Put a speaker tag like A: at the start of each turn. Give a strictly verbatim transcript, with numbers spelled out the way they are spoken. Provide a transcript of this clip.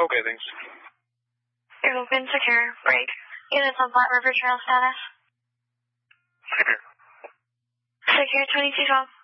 A: Okay, thanks.
B: You're open, secure, break. Units on Flat River Trail status.
A: Secure.
B: Secure twenty-two twelve.